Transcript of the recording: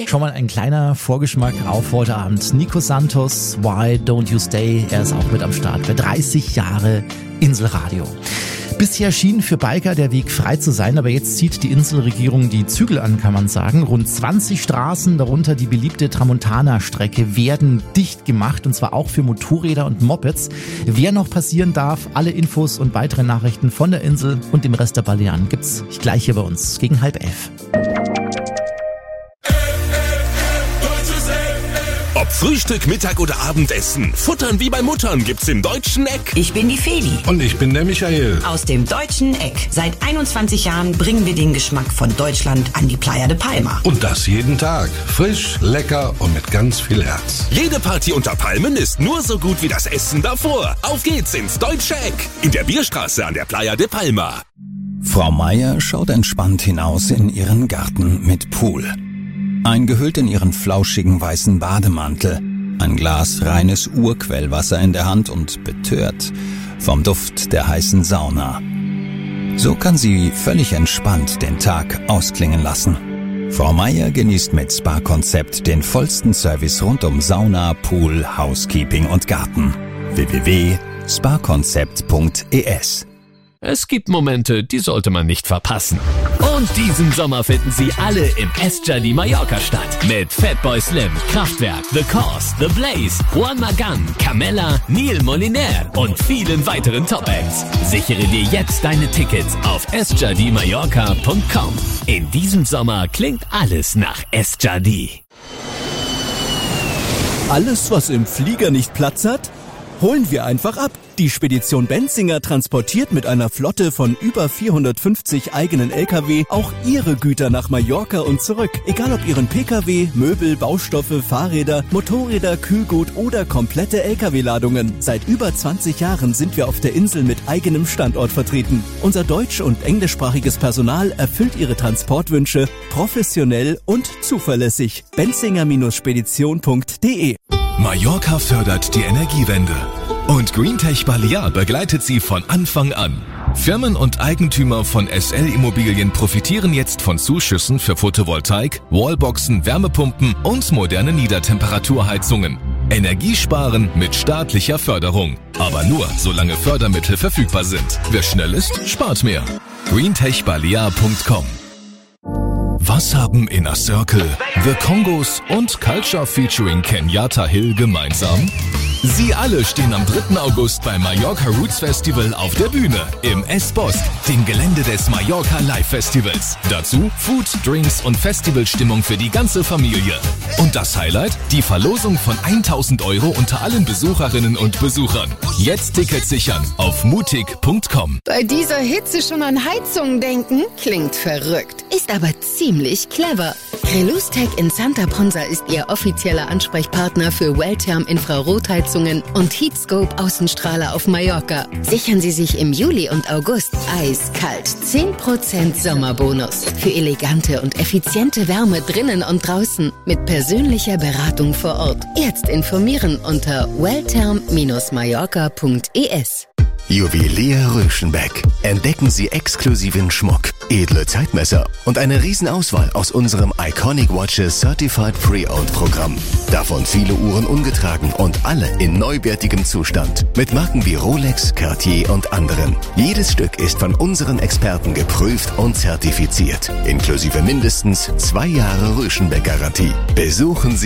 Schon mal ein kleiner Vorgeschmack auf heute Abend. Nico Santos, Why Don't You Stay? Er ist auch mit am Start für 30 Jahre Inselradio. Bisher schien für Biker der Weg frei zu sein, aber jetzt zieht die Inselregierung die Zügel an, kann man sagen. Rund 20 Straßen, darunter die beliebte Tramontana-Strecke, werden dicht gemacht, und zwar auch für Motorräder und Mopeds. Wer noch passieren darf, alle Infos und weitere Nachrichten von der Insel und dem Rest der Balearen gibt's gleich hier bei uns gegen 10:30. Ob Frühstück, Mittag oder Abendessen, Futtern wie bei Muttern gibt's im Deutschen Eck. Ich bin die Feli. Und ich bin der Michael. Aus dem Deutschen Eck. Seit 21 Jahren bringen wir den Geschmack von Deutschland an die Playa de Palma. Und das jeden Tag. Frisch, lecker und mit ganz viel Herz. Jede Party unter Palmen ist nur so gut wie das Essen davor. Auf geht's ins Deutsche Eck. In der Bierstraße an der Playa de Palma. Frau Meier schaut entspannt hinaus in ihren Garten mit Pool. Eingehüllt in ihren flauschigen weißen Bademantel, ein Glas reines Urquellwasser in der Hand und betört vom Duft der heißen Sauna. So kann sie völlig entspannt den Tag ausklingen lassen. Frau Meier genießt mit Spa-Konzept den vollsten Service rund um Sauna, Pool, Housekeeping und Garten. www.spakonzept.es. Es gibt Momente, die sollte man nicht verpassen. Und diesen Sommer finden Sie alle im Estjardí Mallorca statt. Mit Fatboy Slim, Kraftwerk, The Cause, The Blaze, Juan Magán, Camella, Neil Moliner und vielen weiteren Top-Acts. Sichere dir jetzt deine Tickets auf estjardimallorca.com. In diesem Sommer klingt alles nach Estjardí. Alles, was im Flieger nicht Platz hat, holen wir einfach ab. Die Spedition Benzinger transportiert mit einer Flotte von über 450 eigenen LKW auch Ihre Güter nach Mallorca und zurück. Egal ob Ihren Pkw, Möbel, Baustoffe, Fahrräder, Motorräder, Kühlgut oder komplette LKW-Ladungen. Seit über 20 Jahren sind wir auf der Insel mit eigenem Standort vertreten. Unser deutsch- und englischsprachiges Personal erfüllt Ihre Transportwünsche professionell und zuverlässig. benzinger-spedition.de. Mallorca fördert die Energiewende. Und Greentech Balear begleitet sie von Anfang an. Firmen und Eigentümer von SL Immobilien profitieren jetzt von Zuschüssen für Photovoltaik, Wallboxen, Wärmepumpen und moderne Niedertemperaturheizungen. Energiesparen mit staatlicher Förderung. Aber nur, solange Fördermittel verfügbar sind. Wer schnell ist, spart mehr. greentechbalear.com. Was haben Inner Circle, The Congos und Culture featuring Kenyatta Hill gemeinsam? Sie alle stehen am 3. August beim Mallorca Roots Festival auf der Bühne im S-Bosque, dem Gelände des Mallorca Live Festivals. Dazu Food, Drinks und Festivalstimmung für die ganze Familie. Und das Highlight? Die Verlosung von 1.000 € unter allen Besucherinnen und Besuchern. Jetzt Tickets sichern auf mutig.com. Bei dieser Hitze schon an Heizungen denken? Klingt verrückt, ist aber ziemlich clever. Relustech in Santa Ponsa ist Ihr offizieller Ansprechpartner für Welltherm-Infrarotheizungen und Heatscope Außenstrahler auf Mallorca. Sichern Sie sich im Juli und August eiskalt 10% Sommerbonus für elegante und effiziente Wärme drinnen und draußen mit persönlicher Beratung vor Ort. Jetzt informieren unter welltherm-mallorca.es. Juwelier Röschenbeck. Entdecken Sie exklusiven Schmuck, edle Zeitmesser und eine Riesenauswahl aus unserem Iconic Watches Certified Pre-Owned Programm. Davon viele Uhren ungetragen und alle in neuwertigem Zustand. Mit Marken wie Rolex, Cartier und anderen. Jedes Stück ist von unseren Experten geprüft und zertifiziert. Inklusive mindestens 2 Jahre Röschenbeck-Garantie. Besuchen Sie